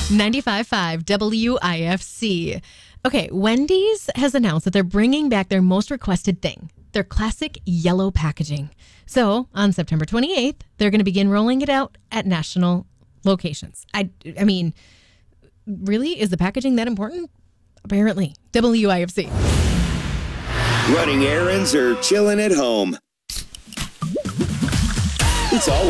95.5 WIFC. Okay, Wendy's has announced that they're bringing back their most requested thing, their classic yellow packaging. So on September 28th, they're going to begin rolling it out at national locations. I mean, really? Is the packaging that important? Apparently. WIFC. Running errands or chilling at home. It's all